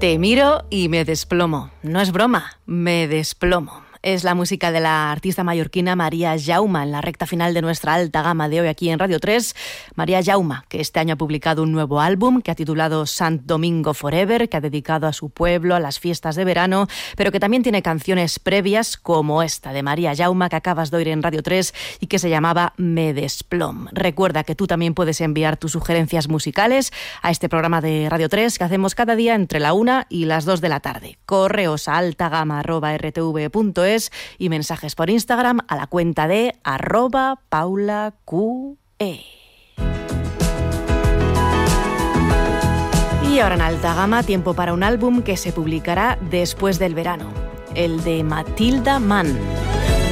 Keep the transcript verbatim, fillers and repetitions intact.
Te miro y me desplomo. No es broma, me desplomo. Es la música de la artista mallorquina Maria Jauma en la recta final de nuestra alta gama de hoy aquí en Radio tres. Maria Jauma, que este año ha publicado un nuevo álbum que ha titulado Sant Domingo Forever, que ha dedicado a su pueblo, a las fiestas de verano, pero que también tiene canciones previas como esta de Maria Jauma que acabas de oír en Radio tres y que se llamaba Me Desplom. Recuerda que tú también puedes enviar tus sugerencias musicales a este programa de Radio tres que hacemos cada día entre la una y las dos de la tarde. Correos a altagama arroba r t v punto es y mensajes por Instagram a la cuenta de arroba paulaqe. Y ahora en alta gama, tiempo para un álbum que se publicará después del verano, el de Matilda Mann.